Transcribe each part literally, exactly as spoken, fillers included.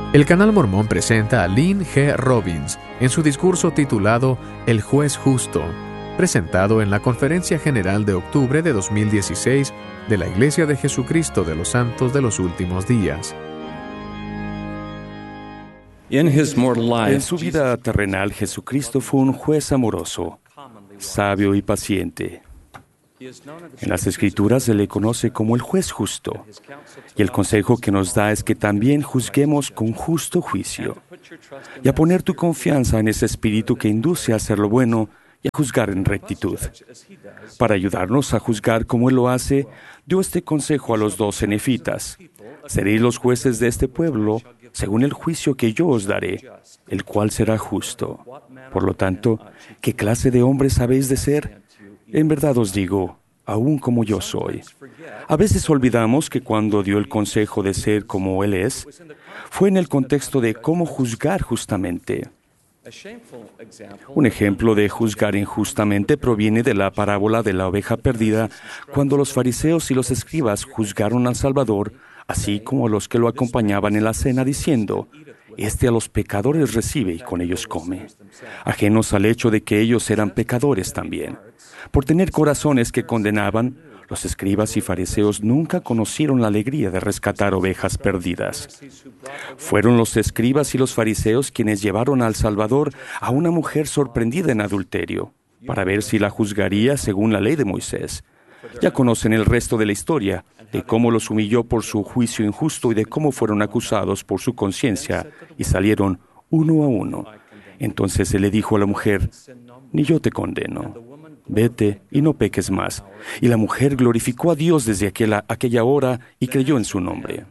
El Canal Mormón presenta a Lynn G. Robbins en su discurso titulado El Juez Justo, presentado en la Conferencia General de octubre de dos mil dieciséis de la Iglesia de Jesucristo de los Santos de los Últimos Días. En su vida terrenal, Jesucristo fue un juez amoroso, sabio y paciente. En las Escrituras se le conoce como el juez justo, y el consejo que nos da es que también juzguemos con justo juicio, y a poner tu confianza en ese espíritu que induce a hacer lo bueno y a juzgar en rectitud. Para ayudarnos a juzgar como Él lo hace, dio este consejo a los doce nefitas: seréis los jueces de este pueblo según el juicio que yo os daré, el cual será justo. Por lo tanto, ¿qué clase de hombres habéis de ser? En verdad os digo, aún como yo soy. A veces olvidamos que cuando dio el consejo de ser como Él es, fue en el contexto de cómo juzgar justamente. Un ejemplo de juzgar injustamente proviene de la parábola de la oveja perdida, cuando los fariseos y los escribas juzgaron al Salvador, así como a los que lo acompañaban en la cena, diciendo: Este a los pecadores recibe y con ellos come, ajenos al hecho de que ellos eran pecadores también. Por tener corazones que condenaban, los escribas y fariseos nunca conocieron la alegría de rescatar ovejas perdidas. Fueron los escribas y los fariseos quienes llevaron al Salvador a una mujer sorprendida en adulterio, para ver si la juzgaría según la ley de Moisés. Ya conocen el resto de la historia, de cómo los humilló por su juicio injusto y de cómo fueron acusados por su conciencia y salieron uno a uno. Entonces se le dijo a la mujer: Ni yo te condeno. Vete y no peques más. Y la mujer glorificó a Dios desde aquella, aquella hora y creyó en su nombre.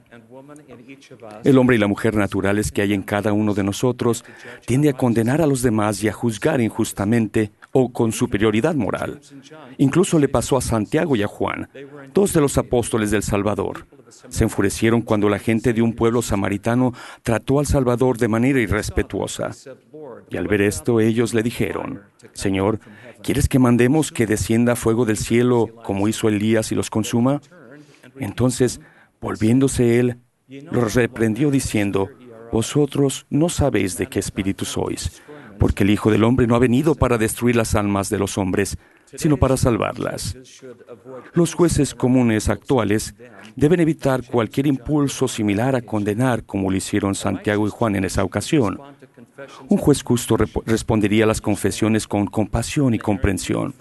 El hombre y la mujer naturales que hay en cada uno de nosotros tiende a condenar a los demás y a juzgar injustamente o con superioridad moral. Incluso le pasó a Santiago y a Juan, dos de los apóstoles del Salvador. Se enfurecieron cuando la gente de un pueblo samaritano trató al Salvador de manera irrespetuosa. Y al ver esto, ellos le dijeron: Señor, ¿quieres que mandemos que descienda fuego del cielo como hizo Elías y los consuma? Entonces, volviéndose él, los reprendió diciendo: Vosotros no sabéis de qué espíritu sois, porque el Hijo del Hombre no ha venido para destruir las almas de los hombres, sino para salvarlas. Los jueces comunes actuales deben evitar cualquier impulso similar a condenar, como lo hicieron Santiago y Juan en esa ocasión. Un juez justo rep- respondería a las confesiones con compasión y comprensión.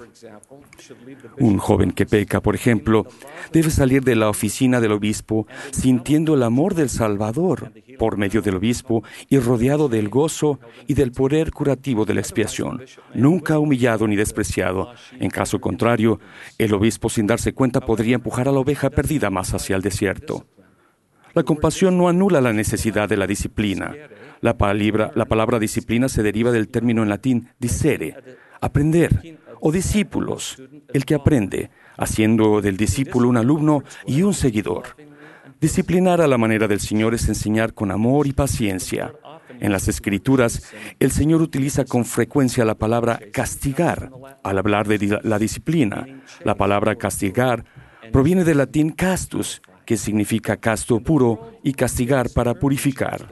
Un joven que peca, por ejemplo, debe salir de la oficina del obispo sintiendo el amor del Salvador por medio del obispo y rodeado del gozo y del poder curativo de la expiación, nunca humillado ni despreciado. En caso contrario, el obispo, sin darse cuenta, podría empujar a la oveja perdida más hacia el desierto. La compasión no anula la necesidad de la disciplina. La palabra, la palabra disciplina se deriva del término en latín discere, aprender, o discípulos, el que aprende, haciendo del discípulo un alumno y un seguidor. Disciplinar a la manera del Señor es enseñar con amor y paciencia. En las Escrituras, el Señor utiliza con frecuencia la palabra castigar al hablar de la disciplina. La palabra castigar proviene del latín castus, que significa casto puro, y castigar para purificar.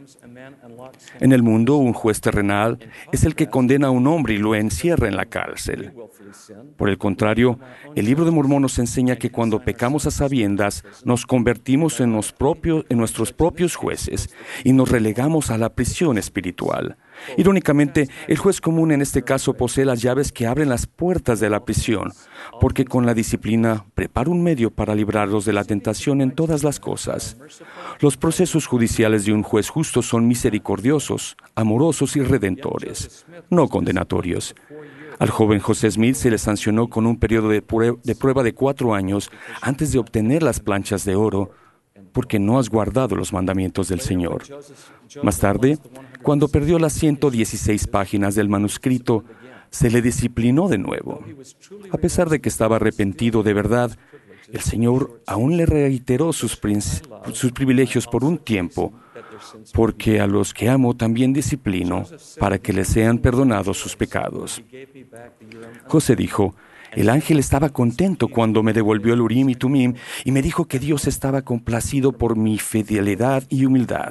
En el mundo, un juez terrenal es el que condena a un hombre y lo encierra en la cárcel. Por el contrario, el libro de Mormón nos enseña que cuando pecamos a sabiendas, nos convertimos en, los propios, en nuestros propios jueces y nos relegamos a la prisión espiritual. Irónicamente, el juez común en este caso posee las llaves que abren las puertas de la prisión, porque con la disciplina prepara un medio para librarlos de la tentación en todas las cosas. Los procesos judiciales de un juez justo son misericordiosos, amorosos y redentores, no condenatorios. Al joven José Smith se le sancionó con un periodo de prueba, de prueba de cuatro años antes de obtener las planchas de oro, porque no has guardado los mandamientos del Señor. Más tarde, cuando perdió las ciento dieciséis páginas del manuscrito, se le disciplinó de nuevo. A pesar de que estaba arrepentido de verdad, el Señor aún le reiteró sus, princ- sus privilegios por un tiempo, porque a los que amo también disciplino, para que les sean perdonados sus pecados. José dijo: El ángel estaba contento cuando me devolvió el Urim y Tumim y me dijo que Dios estaba complacido por mi fidelidad y humildad.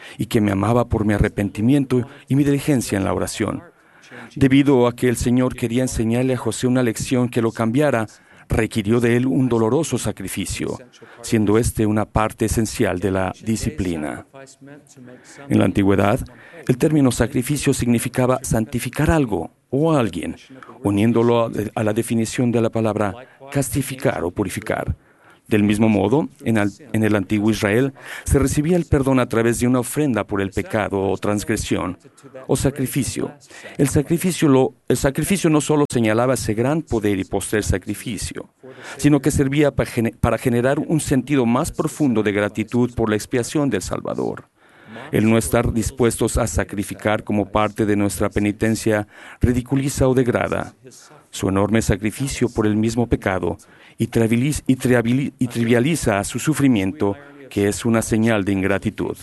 y que me amaba por mi arrepentimiento y mi diligencia en la oración. Debido a que el Señor quería enseñarle a José una lección que lo cambiara, requirió de él un doloroso sacrificio, siendo este una parte esencial de la disciplina. En la antigüedad, el término sacrificio significaba santificar algo o a alguien, uniéndolo a, a la definición de la palabra castificar o purificar. Del mismo modo, en el, en el antiguo Israel, se recibía el perdón a través de una ofrenda por el pecado o transgresión, o sacrificio. El sacrificio, lo, el sacrificio no solo señalaba ese gran poder y postrer sacrificio, sino que servía para, para generar un sentido más profundo de gratitud por la expiación del Salvador. El no estar dispuestos a sacrificar como parte de nuestra penitencia ridiculiza o degrada su enorme sacrificio por el mismo pecado y trivializa, y trivializa, y trivializa su sufrimiento, que es una señal de ingratitud.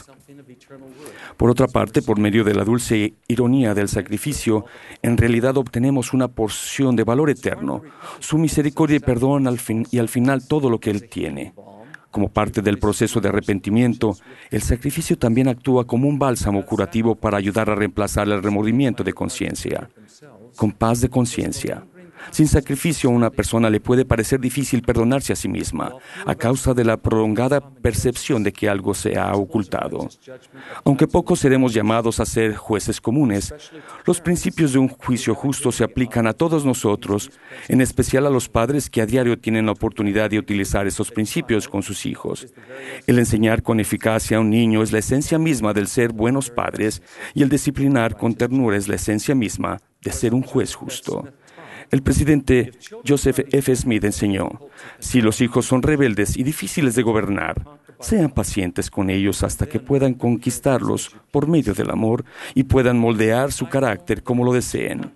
Por otra parte, por medio de la dulce ironía del sacrificio, en realidad obtenemos una porción de valor eterno, su misericordia y perdón al fin, y al final todo lo que Él tiene. Como parte del proceso de arrepentimiento, el sacrificio también actúa como un bálsamo curativo para ayudar a reemplazar el remordimiento de conciencia, con paz de conciencia. Sin sacrificio, a una persona le puede parecer difícil perdonarse a sí misma, a causa de la prolongada percepción de que algo se ha ocultado. Aunque pocos seremos llamados a ser jueces comunes, los principios de un juicio justo se aplican a todos nosotros, en especial a los padres que a diario tienen la oportunidad de utilizar esos principios con sus hijos. El enseñar con eficacia a un niño es la esencia misma del ser buenos padres, y el disciplinar con ternura es la esencia misma de ser un juez justo. El presidente Joseph F. Smith enseñó: si los hijos son rebeldes y difíciles de gobernar, sean pacientes con ellos hasta que puedan conquistarlos por medio del amor y puedan moldear su carácter como lo deseen.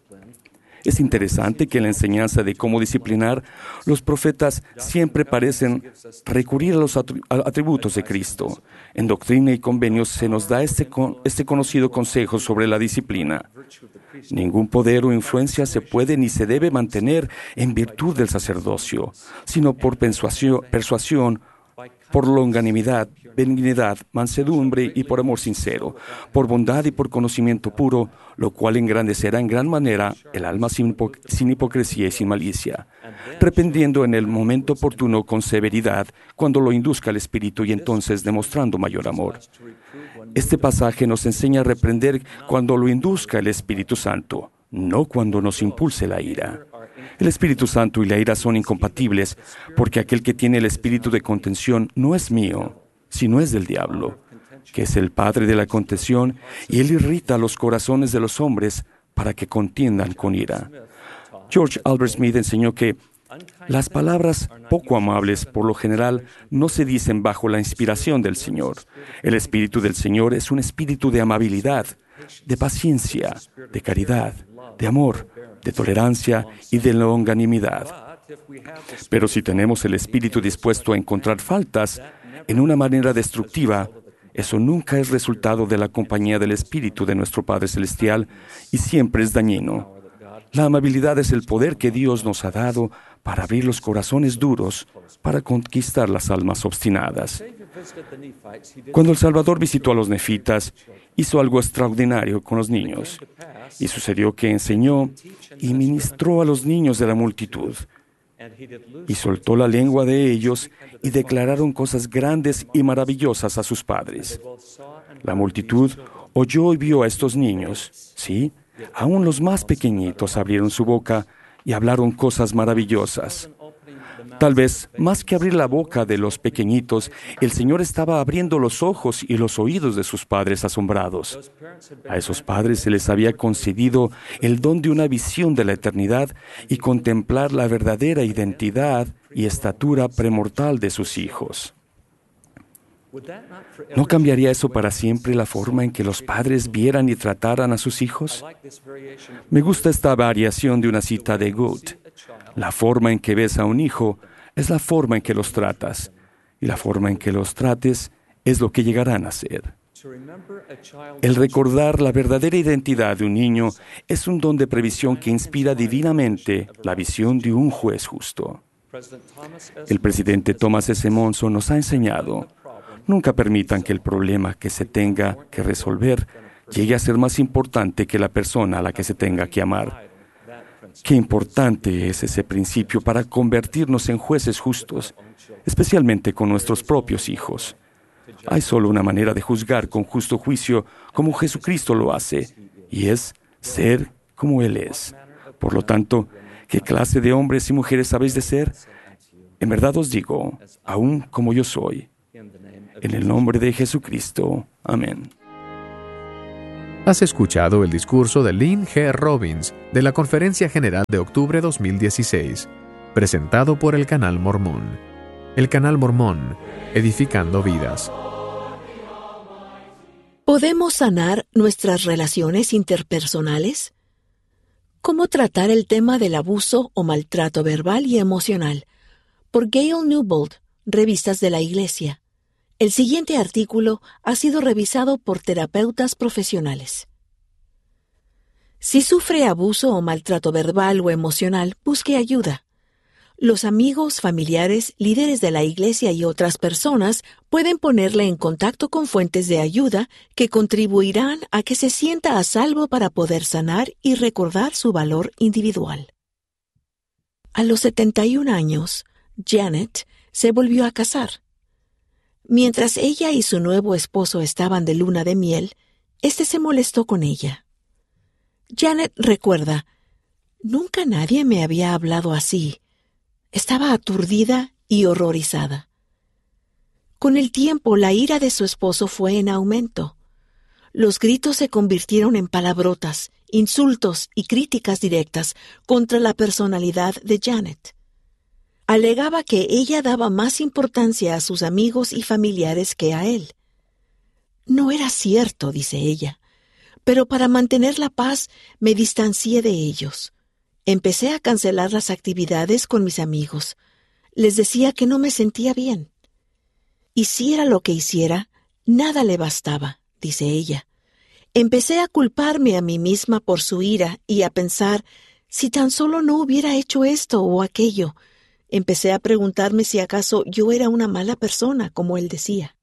Es interesante que en la enseñanza de cómo disciplinar, los profetas siempre parecen recurrir a los atributos de Cristo. En Doctrina y Convenios se nos da este, con, este conocido consejo sobre la disciplina. Ningún poder o influencia se puede ni se debe mantener en virtud del sacerdocio, sino por persuasión, persuasión por longanimidad, benignidad, mansedumbre y por amor sincero, por bondad y por conocimiento puro, lo cual engrandecerá en gran manera el alma sin, hipo- sin hipocresía y sin malicia, reprendiendo en el momento oportuno con severidad cuando lo induzca el Espíritu y entonces demostrando mayor amor. Este pasaje nos enseña a reprender cuando lo induzca el Espíritu Santo, no cuando nos impulse la ira. El Espíritu Santo y la ira son incompatibles, porque aquel que tiene el espíritu de contención no es mío, sino es del diablo, que es el padre de la contención, y él irrita los corazones de los hombres para que contiendan con ira. George Albert Smith enseñó que las palabras poco amables, por lo general, no se dicen bajo la inspiración del Señor. El Espíritu del Señor es un espíritu de amabilidad, de paciencia, de caridad, de amor, de tolerancia y de longanimidad. Pero si tenemos el espíritu dispuesto a encontrar faltas en una manera destructiva, eso nunca es resultado de la compañía del Espíritu de nuestro Padre Celestial y siempre es dañino. La amabilidad es el poder que Dios nos ha dado para abrir los corazones duros, para conquistar las almas obstinadas. Cuando el Salvador visitó a los nefitas, hizo algo extraordinario con los niños. Y sucedió que enseñó y ministró a los niños de la multitud. Y soltó la lengua de ellos y declararon cosas grandes y maravillosas a sus padres. La multitud oyó y vio a estos niños, ¿sí? Aún los más pequeñitos abrieron su boca y hablaron cosas maravillosas. Tal vez, más que abrir la boca de los pequeñitos, el Señor estaba abriendo los ojos y los oídos de sus padres asombrados. A esos padres se les había concedido el don de una visión de la eternidad y contemplar la verdadera identidad y estatura premortal de sus hijos. ¿No cambiaría eso para siempre la forma en que los padres vieran y trataran a sus hijos? Me gusta esta variación de una cita de Goethe. La forma en que ves a un hijo es la forma en que los tratas, y la forma en que los trates es lo que llegarán a ser. El recordar la verdadera identidad de un niño es un don de previsión que inspira divinamente la visión de un juez justo. El presidente Thomas S. Monson nos ha enseñado: Nunca permitan que el problema que se tenga que resolver llegue a ser más importante que la persona a la que se tenga que amar. Qué importante es ese principio para convertirnos en jueces justos, especialmente con nuestros propios hijos. Hay solo una manera de juzgar con justo juicio como Jesucristo lo hace, y es ser como Él es. Por lo tanto, ¿qué clase de hombres y mujeres habéis de ser? En verdad os digo, aún como yo soy. En el nombre de Jesucristo. Amén. Has escuchado el discurso de Lynn G. Robbins de la Conferencia General de Octubre dos mil dieciséis, presentado por el Canal Mormón. El Canal Mormón, edificando vidas. ¿Podemos sanar nuestras relaciones interpersonales? ¿Cómo tratar el tema del abuso o maltrato verbal y emocional? Por Gail Newbold, Revistas de la Iglesia. El siguiente artículo ha sido revisado por terapeutas profesionales. Si sufre abuso o maltrato verbal o emocional, busque ayuda. Los amigos, familiares, líderes de la iglesia y otras personas pueden ponerle en contacto con fuentes de ayuda que contribuirán a que se sienta a salvo para poder sanar y recordar su valor individual. A los setenta y un años, Janet se volvió a casar. Mientras ella y su nuevo esposo estaban de luna de miel, éste se molestó con ella. Janet recuerda, «Nunca nadie me había hablado así». Estaba aturdida y horrorizada. Con el tiempo, la ira de su esposo fue en aumento. Los gritos se convirtieron en palabrotas, insultos y críticas directas contra la personalidad de Janet. Alegaba que ella daba más importancia a sus amigos y familiares que a él. No era cierto, dice ella, pero para mantener la paz me distancié de ellos. Empecé a cancelar las actividades con mis amigos. Les decía que no me sentía bien. Hiciera lo que hiciera, nada le bastaba, dice ella. Empecé a culparme a mí misma por su ira y a pensar, si tan solo no hubiera hecho esto o aquello. Empecé a preguntarme si acaso yo era una mala persona, como él decía.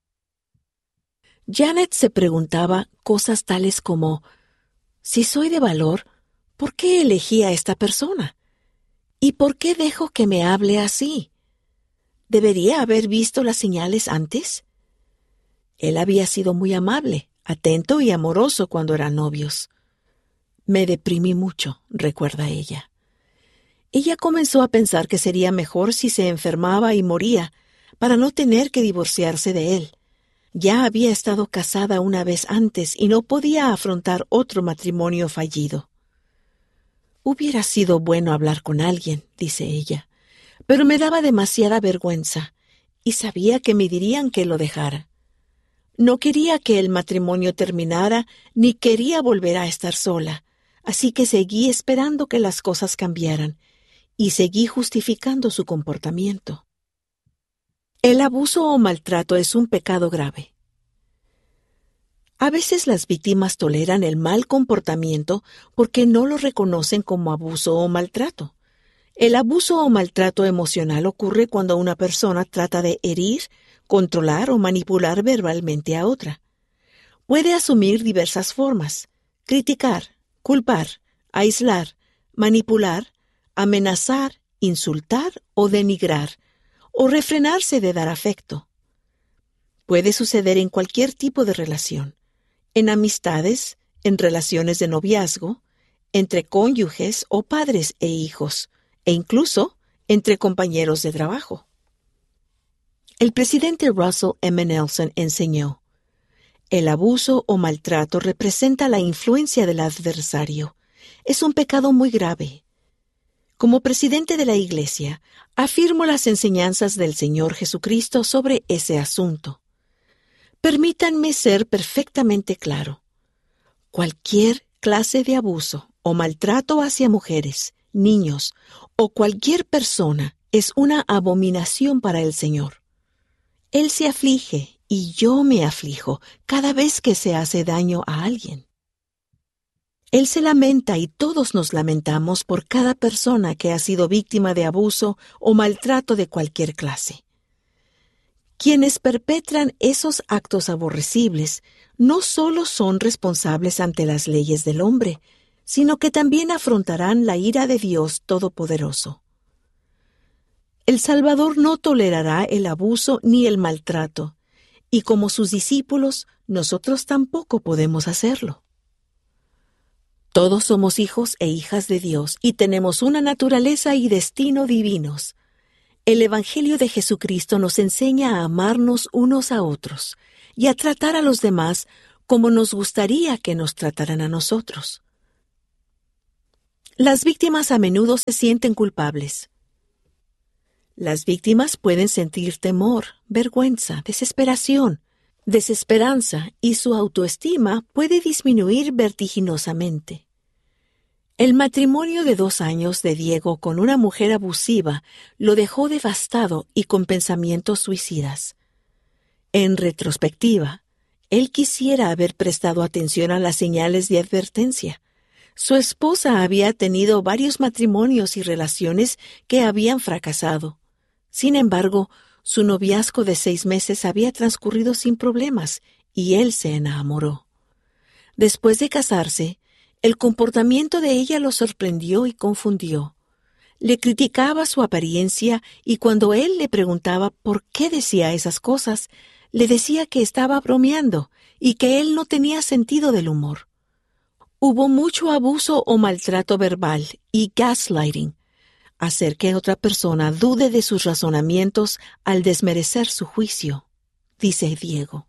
Janet se preguntaba cosas tales como, si soy de valor, ¿por qué elegí a esta persona? ¿Y por qué dejo que me hable así? ¿Debería haber visto las señales antes? Él había sido muy amable, atento y amoroso cuando eran novios. Me deprimí mucho, recuerda ella. Ella comenzó a pensar que sería mejor si se enfermaba y moría, para no tener que divorciarse de él. Ya había estado casada una vez antes y no podía afrontar otro matrimonio fallido. Hubiera sido bueno hablar con alguien, dice ella, pero me daba demasiada vergüenza y sabía que me dirían que lo dejara. No quería que el matrimonio terminara ni quería volver a estar sola, así que seguí esperando que las cosas cambiaran y seguí justificando su comportamiento. El abuso o maltrato es un pecado grave. A veces las víctimas toleran el mal comportamiento porque no lo reconocen como abuso o maltrato. El abuso o maltrato emocional ocurre cuando una persona trata de herir, controlar o manipular verbalmente a otra. Puede asumir diversas formas: criticar, culpar, aislar, manipular, amenazar, insultar o denigrar, o refrenarse de dar afecto. Puede suceder en cualquier tipo de relación. En amistades, en relaciones de noviazgo, entre cónyuges o padres e hijos, e incluso entre compañeros de trabajo. El presidente Russell M. Nelson enseñó, el abuso o maltrato representa la influencia del adversario. Es un pecado muy grave. Como presidente de la Iglesia, afirmo las enseñanzas del Señor Jesucristo sobre ese asunto. Permítanme ser perfectamente claro. Cualquier clase de abuso o maltrato hacia mujeres, niños o cualquier persona es una abominación para el Señor. Él se aflige y yo me aflijo cada vez que se hace daño a alguien. Él se lamenta y todos nos lamentamos por cada persona que ha sido víctima de abuso o maltrato de cualquier clase. Quienes perpetran esos actos aborrecibles no solo son responsables ante las leyes del hombre, sino que también afrontarán la ira de Dios Todopoderoso. El Salvador no tolerará el abuso ni el maltrato, y como sus discípulos, nosotros tampoco podemos hacerlo. Todos somos hijos e hijas de Dios y tenemos una naturaleza y destino divinos. El Evangelio de Jesucristo nos enseña a amarnos unos a otros y a tratar a los demás como nos gustaría que nos trataran a nosotros. Las víctimas a menudo se sienten culpables. Las víctimas pueden sentir temor, vergüenza, desesperación, desesperanza y su autoestima puede disminuir vertiginosamente. El matrimonio de dos años de Diego con una mujer abusiva lo dejó devastado y con pensamientos suicidas. En retrospectiva, él quisiera haber prestado atención a las señales de advertencia. Su esposa había tenido varios matrimonios y relaciones que habían fracasado. Sin embargo, su noviazgo de seis meses había transcurrido sin problemas y él se enamoró. Después de casarse, el comportamiento de ella lo sorprendió y confundió. Le criticaba su apariencia y cuando él le preguntaba por qué decía esas cosas, le decía que estaba bromeando y que él no tenía sentido del humor. Hubo mucho abuso o maltrato verbal y gaslighting, hacer que otra persona dude de sus razonamientos al desmerecer su juicio, dice Diego.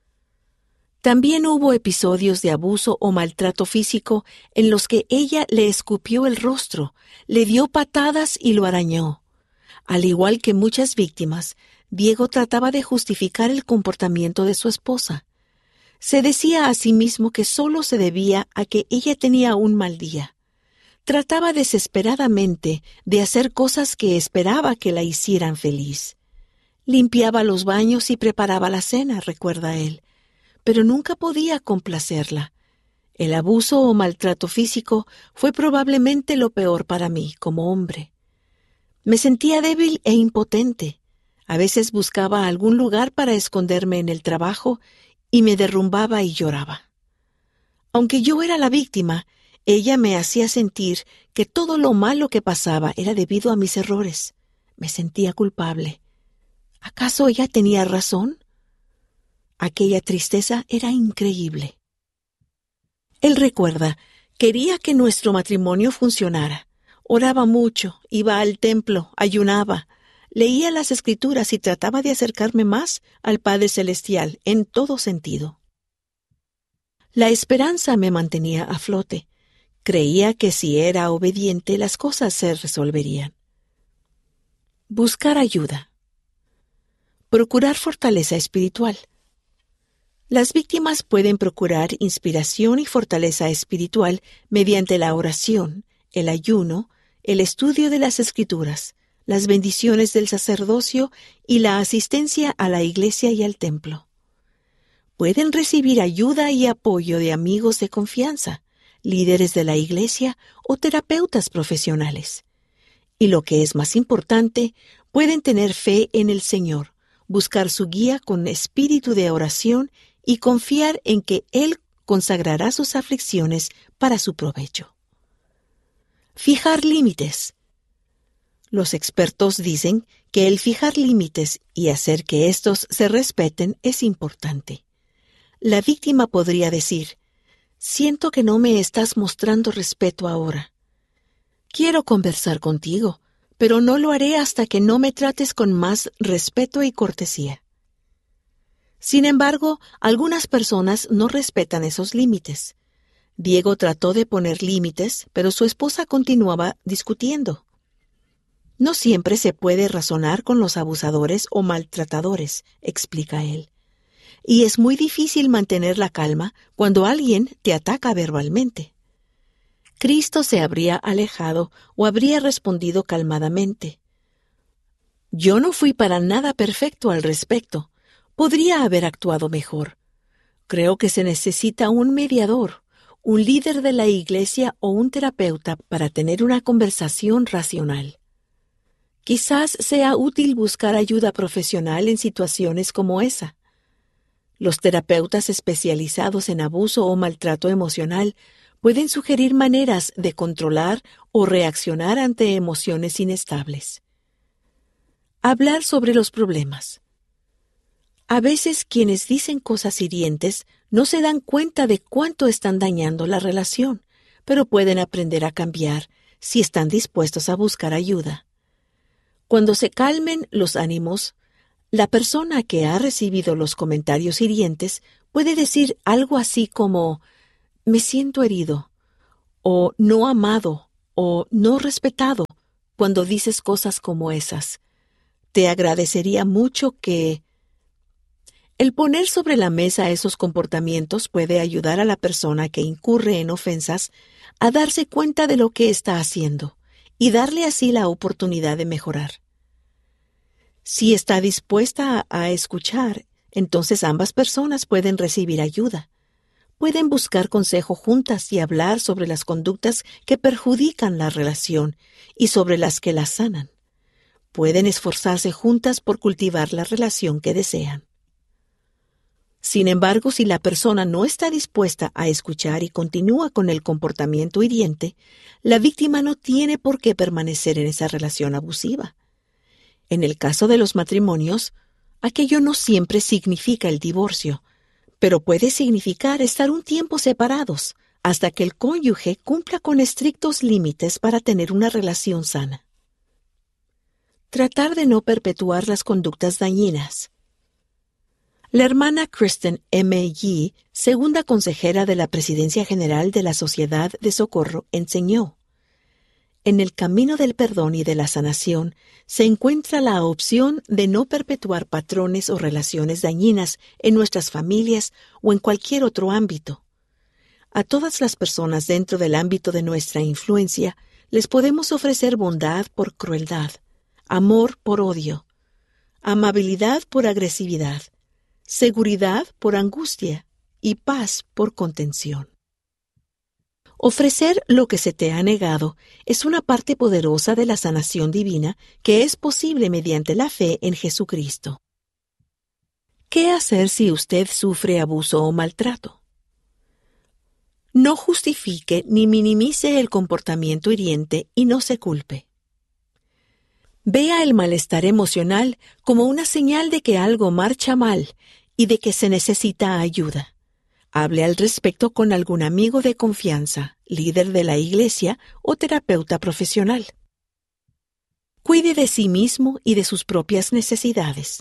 También hubo episodios de abuso o maltrato físico en los que ella le escupió el rostro, le dio patadas y lo arañó. Al igual que muchas víctimas, Diego trataba de justificar el comportamiento de su esposa. Se decía a sí mismo que solo se debía a que ella tenía un mal día. Trataba desesperadamente de hacer cosas que esperaba que la hicieran feliz. Limpiaba los baños y preparaba la cena, recuerda él, pero nunca podía complacerla. El abuso o maltrato físico fue probablemente lo peor para mí como hombre. Me sentía débil e impotente. A veces buscaba algún lugar para esconderme en el trabajo y me derrumbaba y lloraba. Aunque yo era la víctima, ella me hacía sentir que todo lo malo que pasaba era debido a mis errores. Me sentía culpable. ¿Acaso ella tenía razón? Aquella tristeza era increíble. Él recuerda, quería que nuestro matrimonio funcionara. Oraba mucho, iba al templo, ayunaba, leía las Escrituras y trataba de acercarme más al Padre Celestial en todo sentido. La esperanza me mantenía a flote. Creía que si era obediente las cosas se resolverían. Buscar ayuda. Procurar fortaleza espiritual. Las víctimas pueden procurar inspiración y fortaleza espiritual mediante la oración, el ayuno, el estudio de las Escrituras, las bendiciones del sacerdocio y la asistencia a la iglesia y al templo. Pueden recibir ayuda y apoyo de amigos de confianza, líderes de la iglesia o terapeutas profesionales. Y lo que es más importante, pueden tener fe en el Señor, buscar su guía con espíritu de oración y confiar en que Él consagrará sus aflicciones para su provecho. Fijar límites. Los expertos dicen que el fijar límites y hacer que éstos se respeten es importante. La víctima podría decir, «Siento que no me estás mostrando respeto ahora. Quiero conversar contigo, pero no lo haré hasta que no me trates con más respeto y cortesía». Sin embargo, algunas personas no respetan esos límites. Diego trató de poner límites, pero su esposa continuaba discutiendo. No siempre se puede razonar con los abusadores o maltratadores, explica él. Y es muy difícil mantener la calma cuando alguien te ataca verbalmente. Cristo se habría alejado o habría respondido calmadamente. Yo no fui para nada perfecto al respecto. Podría haber actuado mejor. Creo que se necesita un mediador, un líder de la iglesia o un terapeuta para tener una conversación racional. Quizás sea útil buscar ayuda profesional en situaciones como esa. Los terapeutas especializados en abuso o maltrato emocional pueden sugerir maneras de controlar o reaccionar ante emociones inestables. Hablar sobre los problemas. A veces quienes dicen cosas hirientes no se dan cuenta de cuánto están dañando la relación, pero pueden aprender a cambiar si están dispuestos a buscar ayuda. Cuando se calmen los ánimos, la persona que ha recibido los comentarios hirientes puede decir algo así como «me siento herido» o «no amado» o «no respetado» cuando dices cosas como esas. Te agradecería mucho que... El poner sobre la mesa esos comportamientos puede ayudar a la persona que incurre en ofensas a darse cuenta de lo que está haciendo y darle así la oportunidad de mejorar. Si está dispuesta a, a escuchar, entonces ambas personas pueden recibir ayuda. Pueden buscar consejo juntas y hablar sobre las conductas que perjudican la relación y sobre las que la sanan. Pueden esforzarse juntas por cultivar la relación que desean. Sin embargo, si la persona no está dispuesta a escuchar y continúa con el comportamiento hiriente, la víctima no tiene por qué permanecer en esa relación abusiva. En el caso de los matrimonios, aquello no siempre significa el divorcio, pero puede significar estar un tiempo separados hasta que el cónyuge cumpla con estrictos límites para tener una relación sana. Tratar de no perpetuar las conductas dañinas. La hermana Kristen M. Yee, segunda consejera de la Presidencia General de la Sociedad de Socorro, enseñó: en el camino del perdón y de la sanación se encuentra la opción de no perpetuar patrones o relaciones dañinas en nuestras familias o en cualquier otro ámbito. A todas las personas dentro del ámbito de nuestra influencia les podemos ofrecer bondad por crueldad, amor por odio, amabilidad por agresividad, seguridad por angustia y paz por contención. Ofrecer lo que se te ha negado es una parte poderosa de la sanación divina que es posible mediante la fe en Jesucristo. ¿Qué hacer si usted sufre abuso o maltrato? No justifique ni minimice el comportamiento hiriente y no se culpe. Vea el malestar emocional como una señal de que algo marcha mal y de que se necesita ayuda. Hable al respecto con algún amigo de confianza, líder de la iglesia o terapeuta profesional. Cuide de sí mismo y de sus propias necesidades.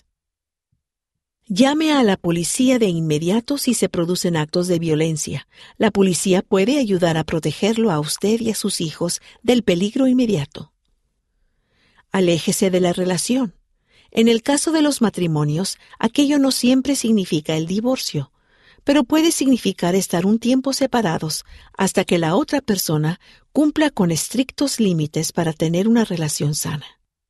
Llame a la policía de inmediato si se producen actos de violencia. La policía puede ayudar a protegerlo a usted y a sus hijos del peligro inmediato. Aléjese de la relación. En el caso de los matrimonios, aquello no siempre significa el divorcio, pero puede significar estar un tiempo separados hasta que la otra persona cumpla con estrictos límites para tener una relación sana.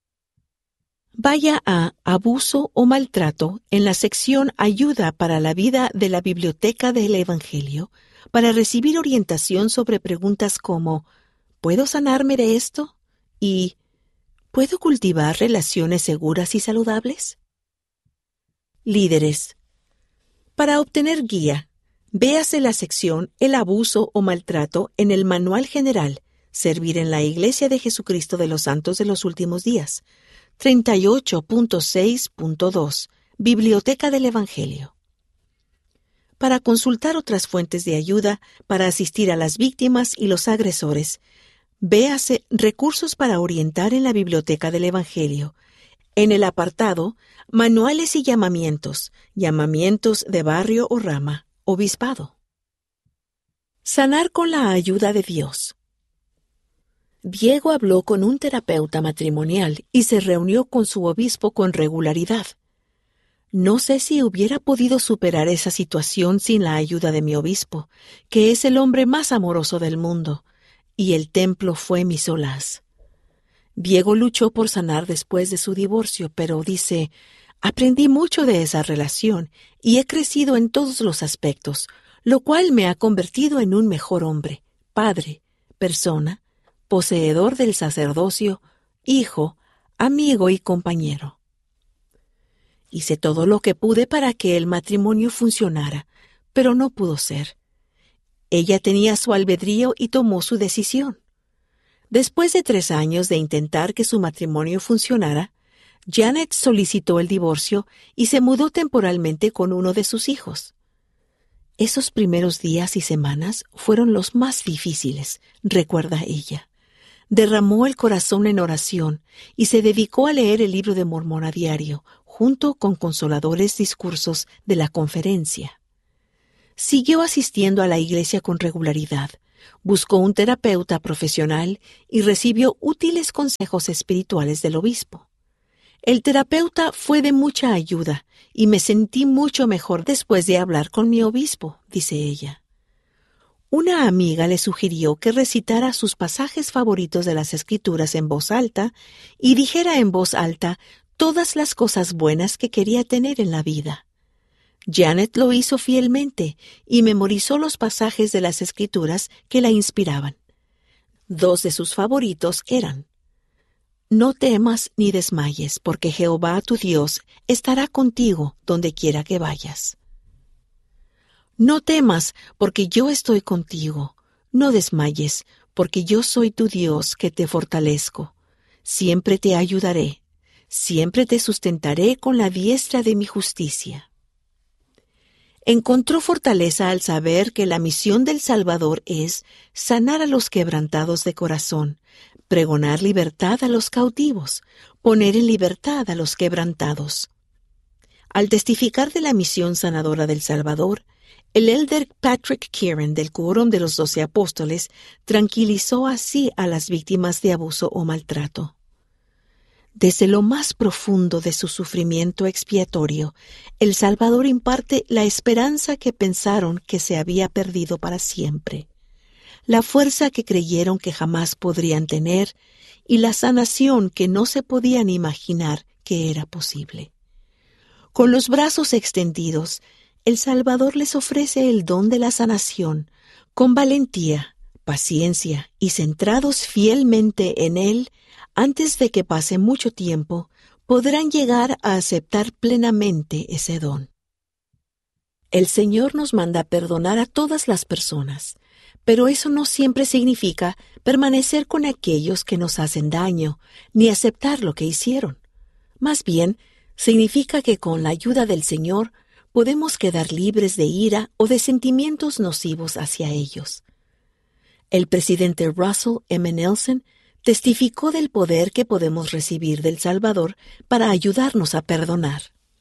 Vaya a Abuso o Maltrato en la sección Ayuda para la Vida de la Biblioteca del Evangelio para recibir orientación sobre preguntas como ¿puedo sanarme de esto? Y ¿puedo cultivar relaciones seguras y saludables? Líderes. Para obtener guía, véase la sección El abuso o maltrato en el Manual General, Servir en la Iglesia de Jesucristo de los Santos de los Últimos Días, treinta y ocho punto seis punto dos, Biblioteca del Evangelio. Para consultar otras fuentes de ayuda para asistir a las víctimas y los agresores, véase Recursos para orientar en la Biblioteca del Evangelio, en el apartado Manuales y llamamientos, llamamientos de barrio o rama, obispado. Sanar con la ayuda de Dios. Diego habló con un terapeuta matrimonial y se reunió con su obispo con regularidad. No sé si hubiera podido superar esa situación sin la ayuda de mi obispo, que es el hombre más amoroso del mundo, y el templo fue mi solaz. Diego luchó por sanar después de su divorcio, pero dice, aprendí mucho de esa relación y he crecido en todos los aspectos, lo cual me ha convertido en un mejor hombre, padre, persona, poseedor del sacerdocio, hijo, amigo y compañero. Hice todo lo que pude para que el matrimonio funcionara, pero no pudo ser. Ella tenía su albedrío y tomó su decisión. Después de tres años de intentar que su matrimonio funcionara, Janet solicitó el divorcio y se mudó temporalmente con uno de sus hijos. Esos primeros días y semanas fueron los más difíciles, recuerda ella. Derramó el corazón en oración y se dedicó a leer el libro de Mormón a diario, junto con consoladores discursos de la conferencia. Siguió asistiendo a la iglesia con regularidad, buscó un terapeuta profesional y recibió útiles consejos espirituales del obispo. El terapeuta fue de mucha ayuda y me sentí mucho mejor después de hablar con mi obispo, dice ella. Una amiga le sugirió que recitara sus pasajes favoritos de las Escrituras en voz alta y dijera en voz alta todas las cosas buenas que quería tener en la vida. Janet lo hizo fielmente y memorizó los pasajes de las Escrituras que la inspiraban. Dos de sus favoritos eran: No temas ni desmayes, porque Jehová tu Dios estará contigo donde quiera que vayas. No temas, porque yo estoy contigo. No desmayes, porque yo soy tu Dios que te fortalezco. Siempre te ayudaré. Siempre te sustentaré con la diestra de mi justicia. Encontró fortaleza al saber que la misión del Salvador es sanar a los quebrantados de corazón, pregonar libertad a los cautivos, poner en libertad a los quebrantados. Al testificar de la misión sanadora del Salvador, el elder Patrick Kieran del Quórum de los Doce Apóstoles tranquilizó así a las víctimas de abuso o maltrato. Desde lo más profundo de su sufrimiento expiatorio, el Salvador imparte la esperanza que pensaron que se había perdido para siempre, la fuerza que creyeron que jamás podrían tener y la sanación que no se podían imaginar que era posible. Con los brazos extendidos, el Salvador les ofrece el don de la sanación, con valentía, paciencia y centrados fielmente en Él. Antes de que pase mucho tiempo, podrán llegar a aceptar plenamente ese don. El Señor nos manda perdonar a todas las personas, pero eso no siempre significa permanecer con aquellos que nos hacen daño, ni aceptar lo que hicieron. Más bien, significa que con la ayuda del Señor podemos quedar libres de ira o de sentimientos nocivos hacia ellos. El presidente Russell M. Nelson testificó del poder que podemos recibir del Salvador para ayudarnos a perdonar.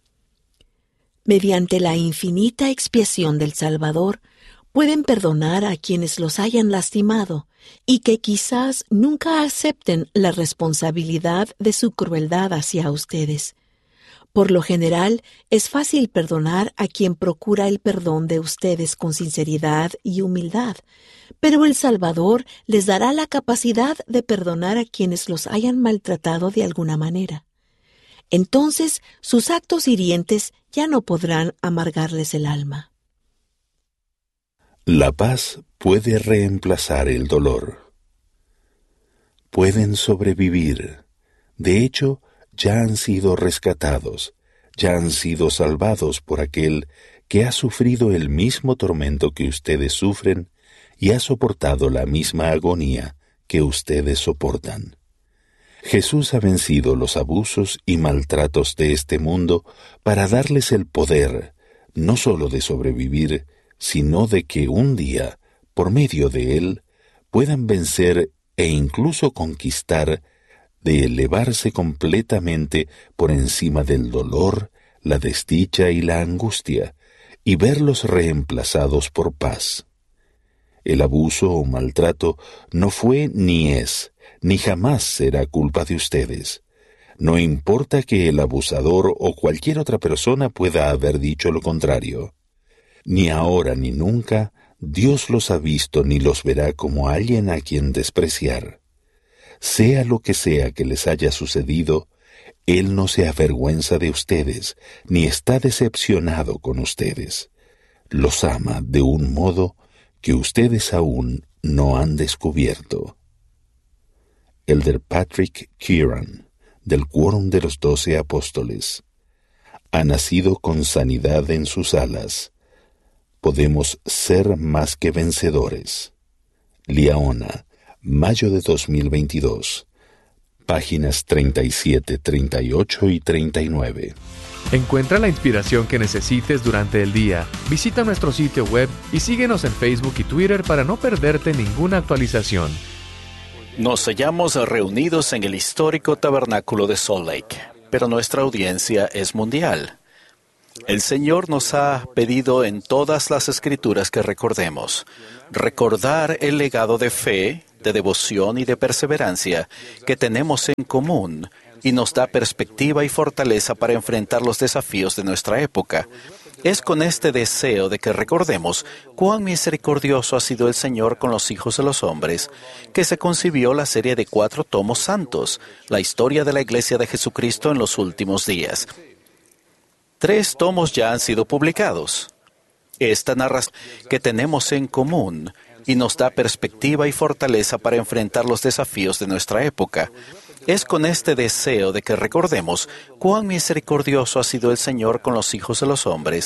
Mediante la infinita expiación del Salvador, pueden perdonar a quienes los hayan lastimado y que quizás nunca acepten la responsabilidad de su crueldad hacia ustedes. Por lo general, es fácil perdonar a quien procura el perdón de ustedes con sinceridad y humildad, pero el Salvador les dará la capacidad de perdonar a quienes los hayan maltratado de alguna manera. Entonces, sus actos hirientes ya no podrán amargarles el alma. La paz puede reemplazar el dolor. Pueden sobrevivir. De hecho, ya han sido rescatados, ya han sido salvados por aquel que ha sufrido el mismo tormento que ustedes sufren y ha soportado la misma agonía que ustedes soportan. Jesús ha vencido los abusos y maltratos de este mundo para darles el poder, no solo de sobrevivir, sino de que un día, por medio de Él, puedan vencer e incluso conquistar, de elevarse completamente por encima del dolor, la desdicha y la angustia, y verlos reemplazados por paz. El abuso o maltrato no fue ni es, ni jamás será culpa de ustedes. No importa que el abusador o cualquier otra persona pueda haber dicho lo contrario. Ni ahora ni nunca Dios los ha visto ni los verá como alguien a quien despreciar. Sea lo que sea que les haya sucedido, Él no se avergüenza de ustedes, ni está decepcionado con ustedes. Los ama de un modo que ustedes aún no han descubierto. Elder Patrick Kieran, del quórum de los doce apóstoles. Ha nacido con sanidad en sus alas. Podemos ser más que vencedores. Liaona, mayo de dos mil veintidós. Páginas treinta y siete, treinta y ocho y treinta y nueve. Encuentra la inspiración que necesites durante el día. Visita nuestro sitio web y síguenos en Facebook y Twitter para no perderte ninguna actualización. Nos hallamos reunidos en el histórico tabernáculo de Salt Lake, pero nuestra audiencia es mundial. El Señor nos ha pedido en todas las Escrituras que recordemos, recordar el legado de fe, de devoción y de perseverancia que tenemos en común y nos da perspectiva y fortaleza para enfrentar los desafíos de nuestra época. Es con este deseo de que recordemos cuán misericordioso ha sido el Señor con los hijos de los hombres, que se concibió la serie de cuatro tomos santos, la historia de la Iglesia de Jesucristo en los últimos días. Tres tomos ya han sido publicados. Esta narración que tenemos en común y nos da perspectiva y fortaleza para enfrentar los desafíos de nuestra época. Es con este deseo de que recordemos cuán misericordioso ha sido el Señor con los hijos de los hombres,